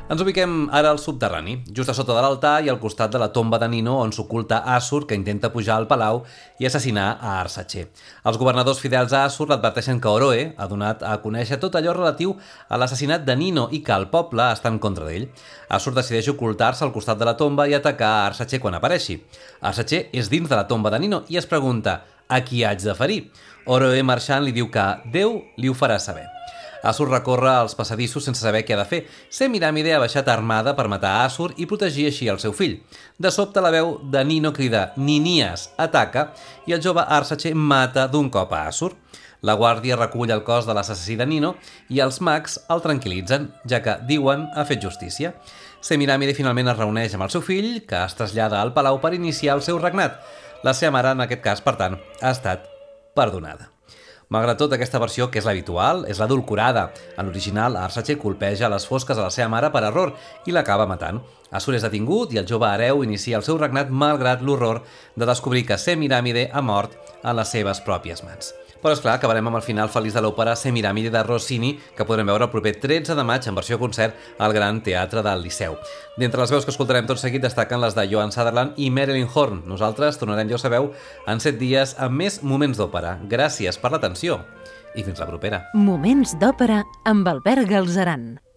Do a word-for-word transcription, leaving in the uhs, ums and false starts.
Ens ubiquem ara al subterrani, just a sota de l'altar i al costat de la tomba de Nino on s'oculta Assur, que intenta pujar al palau i assassinar a Arsace. Els governadors fidels a Assur l'adverteixen que Oroe ha donat a conèixer tot allò relatiu a l'assassinat de Nino i que el poble està en contra d'ell. Assur decideix ocultar-se al costat de la tomba i atacar a Arsace quan apareixi. Arsace és dins de la tomba de Nino i es pregunta a qui haig de ferir. Oroe marxant li diu que Déu li ho farà saber. Assur recorre els passadissos sense saber què ha de fer. Semíramide ha baixat armada per matar a Assur i protegir així el seu fill. De sobte la veu de Nino crida «Ninias, ataca!» i el jove Arsace mata d'un cop a Assur. La guàrdia recull el cos de l'assassí de Nino i els mags el tranquil·litzen, ja que diuen ha fet justícia. Semíramide finalment es reuneix amb el seu fill, que es trasllada al palau per iniciar el seu regnat. La seva mare, en aquest cas, per tant, ha estat perdonada. Malgrat tot, aquesta versió, que és l'habitual, és l'adulcorada. En l'original, Arsace colpeja a les fosques a la seva mare per error i l'acaba matant. Assur és detingut i el jove hereu inicia el seu regnat malgrat l'horror de descobrir que Semíramide ha mort en les seves pròpies mans. Però, esclar, acabarem amb el final feliç de l'òpera Semíramide de Rossini, que podrem veure el proper tretze de maig en versió concert al Gran Teatre del Liceu. D'entre les veus que escoltarem tot seguit destaquen les de Joan Sutherland i Marilyn Horne. Nosaltres tornarem, ja ho sabeu, en set dies amb més Moments d'Òpera. Gràcies per l'atenció i fins la propera. Moments d'Òpera amb Albert Galzeran.